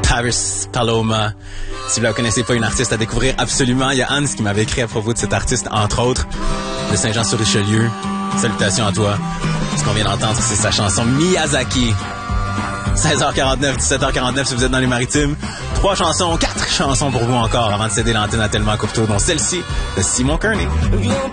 Tavis Paloma. Si vous la connaissez pas, une artiste à découvrir absolument. Il y a Hans qui m'avait écrit à propos de cette artiste, entre autres, de Saint-Jean-sur-Richelieu. Salutations à toi. Ce qu'on vient d'entendre, c'est sa chanson Miyazaki. 16h49, 17h49 si vous êtes dans les Maritimes. 4 chansons pour vous encore avant de céder l'antenne à Tellement Couveteau, dont celle-ci de Simon Kearney.